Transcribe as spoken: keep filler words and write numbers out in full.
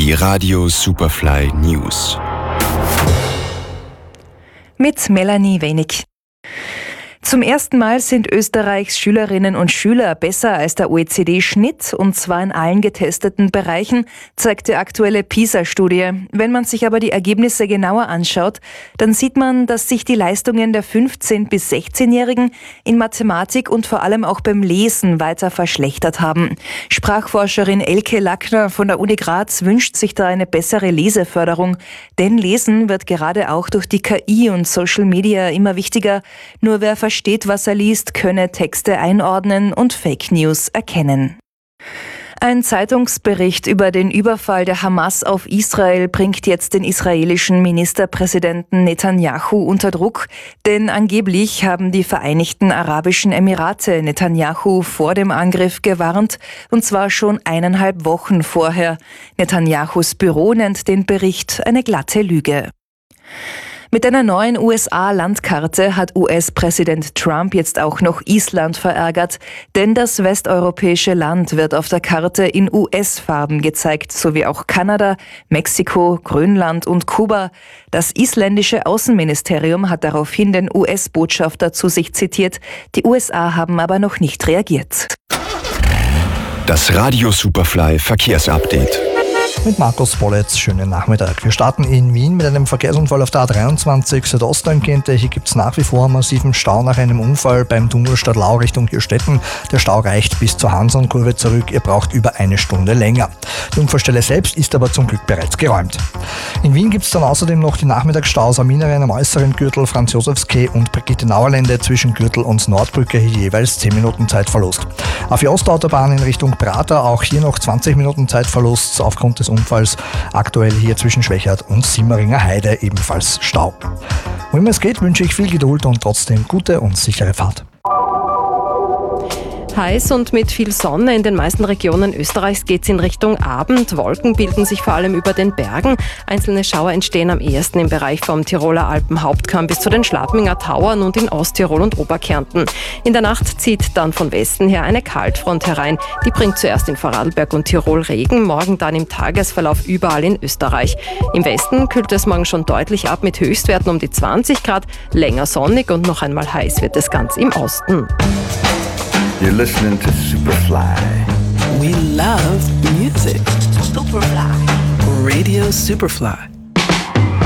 Die Radio Superfly News. Mit Melanie Wenig. Zum ersten Mal sind Österreichs Schülerinnen und Schüler besser als der O E C D-Schnitt, und zwar in allen getesteten Bereichen, zeigt die aktuelle PISA-Studie. Wenn man sich aber die Ergebnisse genauer anschaut, dann sieht man, dass sich die Leistungen der fünfzehn- bis sechzehnjährigen in Mathematik und vor allem auch beim Lesen weiter verschlechtert haben. Sprachforscherin Elke Lackner von der Uni Graz wünscht sich da eine bessere Leseförderung, denn Lesen wird gerade auch durch die K I und Social Media immer wichtiger. Nur wer versteht, was er liest, könne Texte einordnen und Fake News erkennen. Ein Zeitungsbericht über den Überfall der Hamas auf Israel bringt jetzt den israelischen Ministerpräsidenten Netanyahu unter Druck, denn angeblich haben die Vereinigten Arabischen Emirate Netanyahu vor dem Angriff gewarnt, und zwar schon eineinhalb Wochen vorher. Netanyahus Büro nennt den Bericht eine glatte Lüge. Mit einer neuen U S A-Landkarte hat U S-Präsident Trump jetzt auch noch Island verärgert, denn das westeuropäische Land wird auf der Karte in U S-Farben gezeigt, sowie auch Kanada, Mexiko, Grönland und Kuba. Das isländische Außenministerium hat daraufhin den U S-Botschafter zu sich zitiert. Die U S A haben aber noch nicht reagiert. Das Radio Superfly Verkehrsupdate. Mit Markus Bolletz, schönen Nachmittag. Wir starten in Wien mit einem Verkehrsunfall auf der A dreiundzwanzig Südostangente. Hier gibt es nach wie vor massiven Stau nach einem Unfall beim Tunnel Stadlau Richtung Hirstetten. Der Stau reicht bis zur Hansonkurve zurück. Ihr braucht über eine Stunde länger. Die Unfallstelle selbst ist aber zum Glück bereits geräumt. In Wien gibt es dann außerdem noch die Nachmittagsstaus am Inneren, am äußeren Gürtel, Franz-Josefs-Quai und Brigitte-Nauer-Lände zwischen Gürtel und Nordbrücke, hier jeweils zehn Minuten Zeitverlust. Auf die Ostautobahn in Richtung Prater auch hier noch zwanzig Minuten Zeitverlust aufgrund des Unfalls. Aktuell hier zwischen Schwächert und Simmeringer Heide ebenfalls Stau. Wo immer es geht, wünsche ich viel Geduld und trotzdem gute und sichere Fahrt. Heiß und mit viel Sonne in den meisten Regionen Österreichs geht es in Richtung Abend. Wolken bilden sich vor allem über den Bergen. Einzelne Schauer entstehen am ehesten im Bereich vom Tiroler Alpenhauptkamm bis zu den Schladminger Tauern und in Osttirol und Oberkärnten. In der Nacht zieht dann von Westen her eine Kaltfront herein. Die bringt zuerst in Vorarlberg und Tirol Regen, morgen dann im Tagesverlauf überall in Österreich. Im Westen kühlt es morgen schon deutlich ab mit Höchstwerten um die zwanzig Grad. Länger sonnig und noch einmal heiß wird es ganz im Osten. You're listening to Superfly. We love music. Superfly. Radio Superfly.